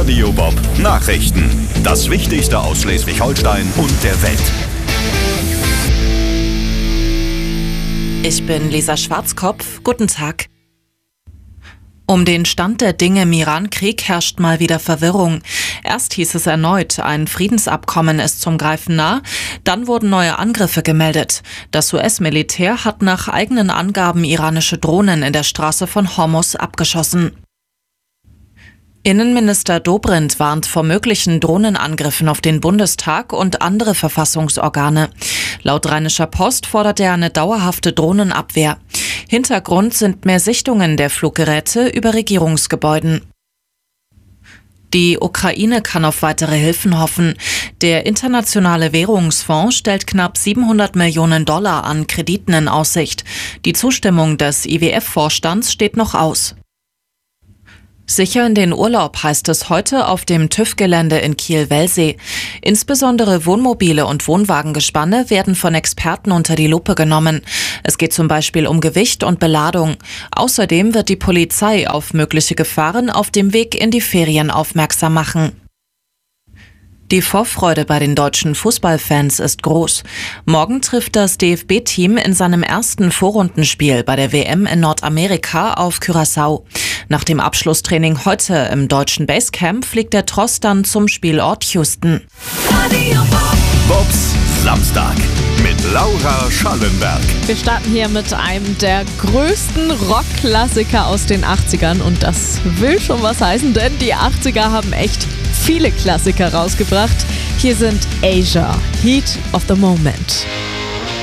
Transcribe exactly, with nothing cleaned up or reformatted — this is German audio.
Radio Bob Nachrichten. Das Wichtigste aus Schleswig-Holstein und der Welt. Ich bin Lisa Schwarzkopf. Guten Tag. Um den Stand der Dinge im Iran-Krieg herrscht mal wieder Verwirrung. Erst hieß es erneut, ein Friedensabkommen ist zum Greifen nah. Dann wurden neue Angriffe gemeldet. Das U S-Militär hat nach eigenen Angaben iranische Drohnen in der Straße von Hormuz abgeschossen. Innenminister Dobrindt warnt vor möglichen Drohnenangriffen auf den Bundestag und andere Verfassungsorgane. Laut Rheinischer Post fordert er eine dauerhafte Drohnenabwehr. Hintergrund sind mehr Sichtungen der Fluggeräte über Regierungsgebäuden. Die Ukraine kann auf weitere Hilfen hoffen. Der Internationale Währungsfonds stellt knapp siebenhundert Millionen Dollar an Krediten in Aussicht. Die Zustimmung des I W F-Vorstands steht noch aus. Sicher in den Urlaub heißt es heute auf dem TÜV-Gelände in Kiel-Wellsee. Insbesondere Wohnmobile und Wohnwagengespanne werden von Experten unter die Lupe genommen. Es geht zum Beispiel um Gewicht und Beladung. Außerdem wird die Polizei auf mögliche Gefahren auf dem Weg in die Ferien aufmerksam machen. Die Vorfreude bei den deutschen Fußballfans ist groß. Morgen trifft das D F B-Team in seinem ersten Vorrundenspiel bei der W M in Nordamerika auf Curaçao. Nach dem Abschlusstraining heute im deutschen Basecamp fliegt der Tross dann zum Spielort Houston. Bobs Samstag mit Laura Schallenberg. Wir starten hier mit einem der größten Rockklassiker aus den achtzigern und das will schon was heißen, denn die achtziger haben echt viele Klassiker rausgebracht. Hier sind Asia, Heat of the Moment.